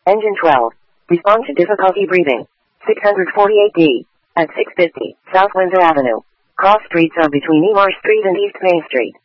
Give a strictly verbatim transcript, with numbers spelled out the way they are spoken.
Engine twelve. Respond to difficulty breathing. six forty-eight D. At six fifty, South Windsor Avenue. Cross streets are between Emar Street and East Main Street.